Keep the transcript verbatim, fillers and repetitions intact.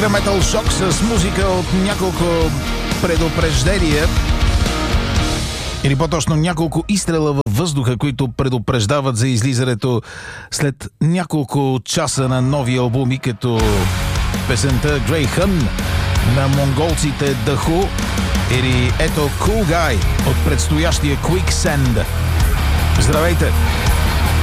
Nuclear Metal Shock с музика от няколко предупреждения, или по-точно няколко изстрела във въздуха, които предупреждават за излизането след няколко часа на нови албуми, като песента Grey Hun на монголците The Who или ето Cool Guy от предстоящия Quicksand. Здравейте!